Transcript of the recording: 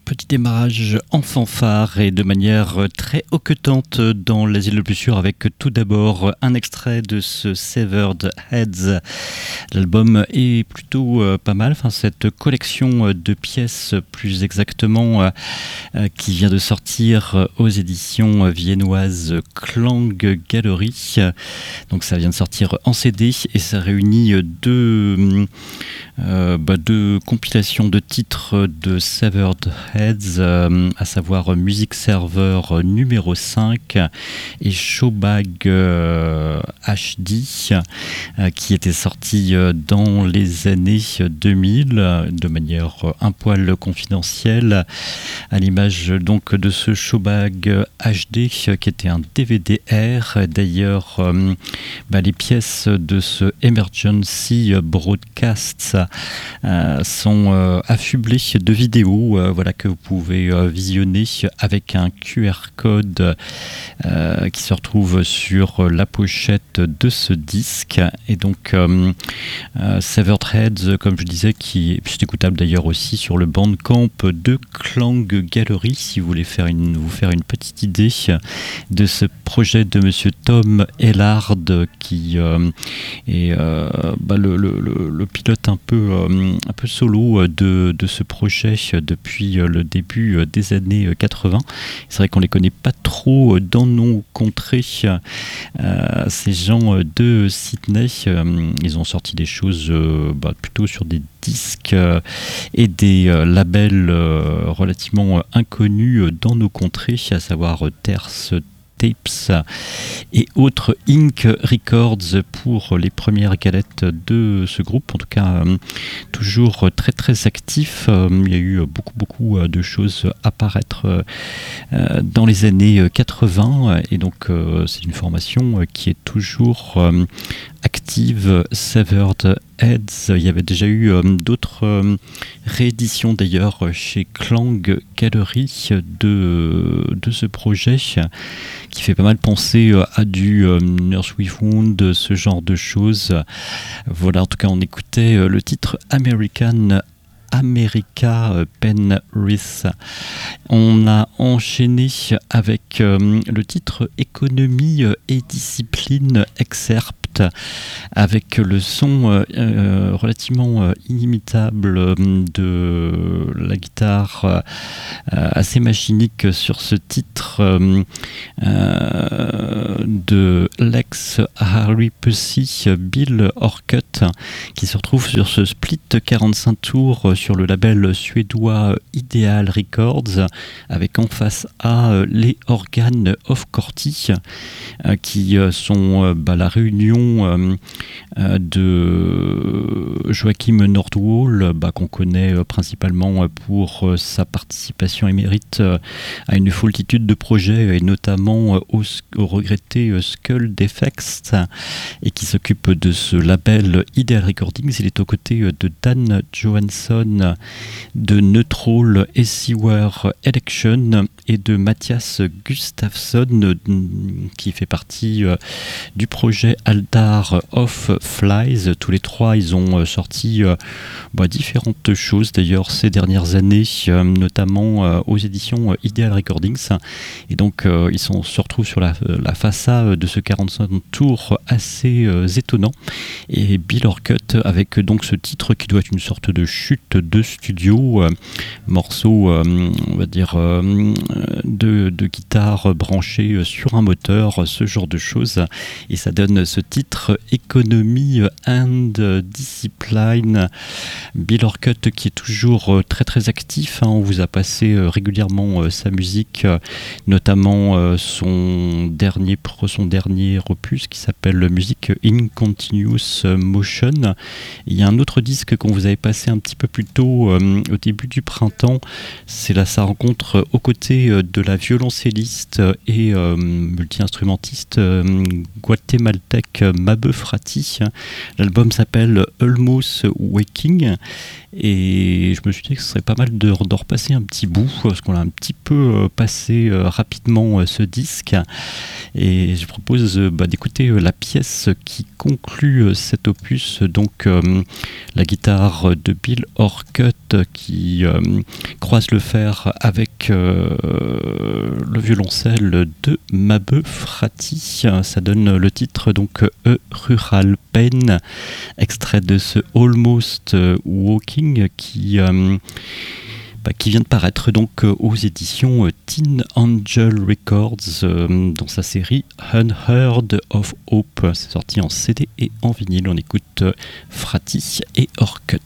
Petit démarrage en fanfare et de manière très hoquetante dans l'Asile le plus sûr, avec tout d'abord un extrait de ce Severed Heads. L'album est plutôt pas mal, enfin, cette collection de pièces plus exactement qui vient de sortir aux éditions viennoises Klang Gallery. Donc ça vient de sortir en CD et ça réunit deux compilations de titres de Severed Heads, à savoir Music Server numéro 5 et Showbag HD, qui était sorti dans les années 2000 de manière un poil confidentielle, à l'image donc de ce Showbag HD qui était un DVD-R. D'ailleurs, les pièces de ce Emergency Broadcast sont affublées de vidéos que vous pouvez visionner avec un QR code qui se retrouve sur la pochette de ce disque. Et donc Severed Heads, comme je disais, qui est écoutable d'ailleurs aussi sur le Bandcamp de Klang Gallery, si vous voulez vous faire une petite idée de ce projet de monsieur Tom Ellard, qui est le pilote un peu solo de ce projet depuis le début des années 80. C'est vrai qu'on les connaît pas trop dans nos contrées, ces gens de Sydney. Ils ont sorti des choses plutôt sur des disques et des labels relativement inconnus dans nos contrées, à savoir Terce Tapes et autres Inc. Records pour les premières galettes de ce groupe. En tout cas, toujours très très actif. Il y a eu beaucoup de choses apparaître dans les années 80 et donc c'est une formation qui est toujours active. Severed Heads. Il y avait déjà eu d'autres rééditions d'ailleurs chez Klang Gallery de ce projet, qui fait pas mal penser à du Nurse with Wound, ce genre de choses. Voilà, en tout cas on écoutait le titre America Penrith. On a enchaîné avec le titre Économie et discipline excerpt, avec le son relativement inimitable de la guitare assez machinique sur ce titre de l'ex Harry Pussy, Bill Orcutt, qui se retrouve sur ce split 45 tours sur le label suédois Ideal Records, avec en face A les organes of Corti, qui sont la réunion de Joachim Nordwall, qu'on connaît principalement pour sa participation émérite à une foultitude de projets, et notamment au regretté Skull Defects, et qui s'occupe de ce label Ideal Recordings. Il est aux côtés de Dan Johansson de Neutral et Sewer Election, et de Mathias Gustafsson, qui fait partie du projet Aldar of Flies. Tous les trois, ils ont sorti différentes choses d'ailleurs ces dernières années, notamment aux éditions Ideal Recordings. Et donc ils se retrouvent sur la face A de ce 45 tours assez étonnant. Et Bill Orcutt avec donc ce titre qui doit être une sorte de chute de studio, morceau on va dire de guitare branchée sur un moteur, ce genre de choses, et ça donne ce titre Economy and Discipline. Bill Orcutt qui est toujours très très actif, on vous a passé régulièrement sa musique, notamment son dernier opus qui s'appelle Music in Continuous Motion. Il y a un autre disque qu'on vous avait passé un petit peu plus tôt, au début du printemps. C'est là sa rencontre aux côtés de la violoncelliste et multi-instrumentiste guatémaltèque Mabe Frati. L'album s'appelle Almost Waking et je me suis dit que ce serait pas mal de repasser un petit bout parce qu'on a un petit peu passé rapidement ce disque et je propose d'écouter la pièce qui conclut cet opus, donc la guitare de Bill Orcutt qui croise le fer avec le violoncelle de Mabe Frati. Ça donne le titre donc A Rural Pain, extrait de ce Almost Walking qui vient de paraître donc aux éditions Teen Angel Records dans sa série Unheard of Hope. C'est sorti en CD et en vinyle. On écoute Frati et Orcutt.